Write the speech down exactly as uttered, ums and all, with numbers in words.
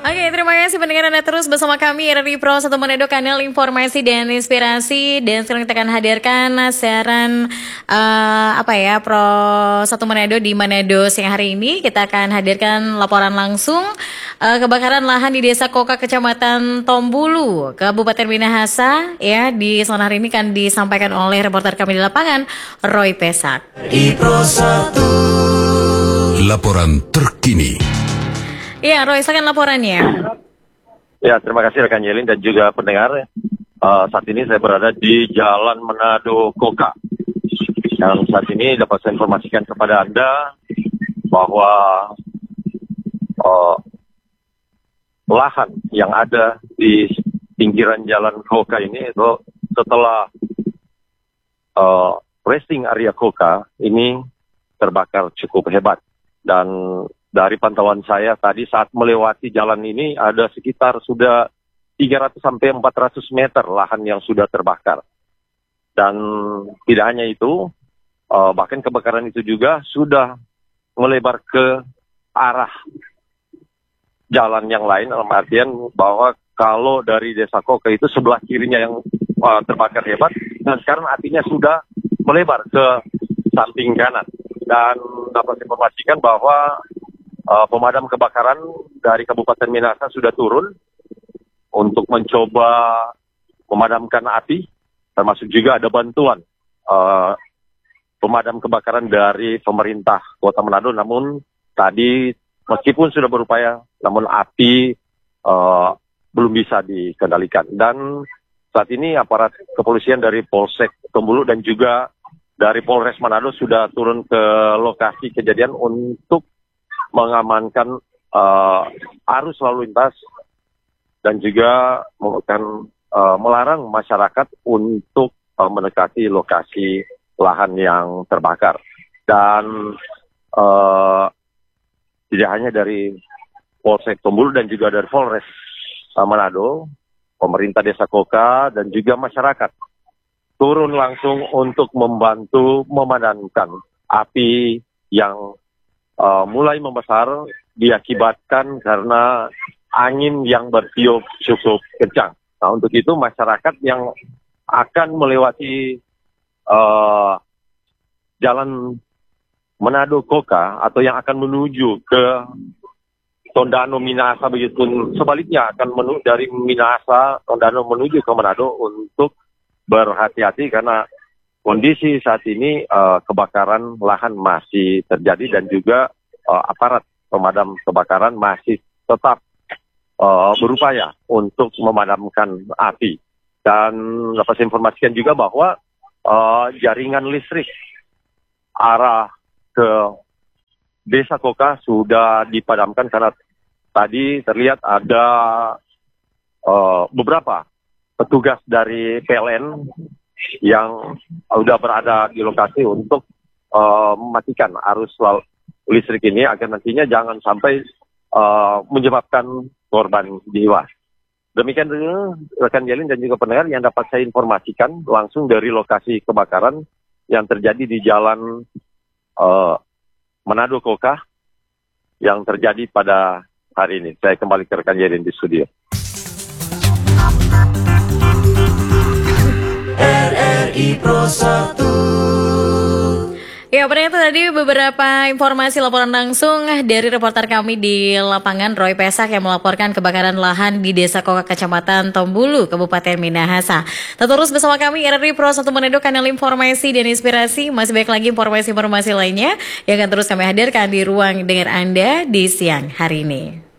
Oke, terima kasih pendengar Anda terus bersama kami R R I Pro satu Manado, kanal informasi dan inspirasi. Dan sekarang kita akan hadirkan siaran uh, apa ya Pro satu Manado di Manado siang hari ini. Kita akan hadirkan laporan langsung uh, kebakaran lahan di Desa Koka, Kecamatan Tombulu, Kabupaten Minahasa. Ya, di siang hari ini akan disampaikan oleh reporter kami di lapangan, Roy Pesak. di Pro satu. Laporan terkini. Iya, Roy, silakan laporannya. Ya, terima kasih rekan Yelin dan juga pendengar. Uh, saat ini saya berada di Jalan Manado Koka. Yang saat ini dapat saya informasikan kepada Anda bahwa uh, lahan yang ada di pinggiran Jalan Koka ini itu setelah uh, resting area Koka ini terbakar cukup hebat. Dan dari pantauan saya tadi saat melewati jalan ini ada sekitar sudah tiga ratus sampai empat ratus meter lahan yang sudah terbakar. Dan tidak hanya itu, uh, bahkan kebakaran itu juga sudah melebar ke arah jalan yang lain, dalam artian bahwa kalau dari Desa Koka itu sebelah kirinya yang uh, terbakar hebat, dan sekarang apinya sudah melebar ke samping kanan. Dan dapat informasikan bahwa uh, pemadam kebakaran dari Kabupaten Minahasa sudah turun untuk mencoba memadamkan api, termasuk juga ada bantuan uh, pemadam kebakaran dari pemerintah Kota Manado. Namun tadi meskipun sudah berupaya, namun api uh, belum bisa dikendalikan. Dan saat ini aparat kepolisian dari Polsek Tombulu dan juga dari Polres Manado sudah turun ke lokasi kejadian untuk mengamankan uh, arus lalu lintas dan juga akan uh, melarang masyarakat untuk uh, mendekati lokasi lahan yang terbakar. Dan uh, tidak hanya dari Polsek Tombulu dan juga dari Polres uh, Manado, pemerintah Desa Koka dan juga masyarakat turun langsung untuk membantu memadamkan api yang uh, mulai membesar diakibatkan karena angin yang bertiup cukup kencang. Nah, untuk itu masyarakat yang akan melewati uh, jalan Manado Koka atau yang akan menuju ke Tondano Minahasa, begitu sebaliknya akan menuju dari Minahasa Tondano menuju ke Manado untuk berhati-hati karena kondisi saat ini uh, kebakaran lahan masih terjadi dan juga uh, aparat pemadam kebakaran masih tetap uh, berupaya untuk memadamkan api. Dan dapat saya informasikan juga bahwa uh, jaringan listrik arah ke Desa Koka sudah dipadamkan karena tadi terlihat ada uh, beberapa petugas dari P L N yang sudah berada di lokasi untuk uh, mematikan arus listrik ini agar nantinya jangan sampai uh, menyebabkan korban jiwa. Demikian rekan Jalin dan juga pendengar yang dapat saya informasikan langsung dari lokasi kebakaran yang terjadi di Jalan uh, Manado Koka yang terjadi pada hari ini. Saya kembali ke rekan Jalin di studio. R R I Pro satu. Ya, ternyata tadi beberapa informasi laporan langsung dari reporter kami di lapangan, Roy Pesak, yang melaporkan kebakaran lahan di Desa Koka, Kecamatan Tombulu, Kabupaten Minahasa. Tetap terus bersama kami R R I Pro satu Manado, kanal informasi dan inspirasi. Masih banyak lagi informasi-informasi lainnya yang akan terus kami hadirkan di ruang dengar Anda di siang hari ini.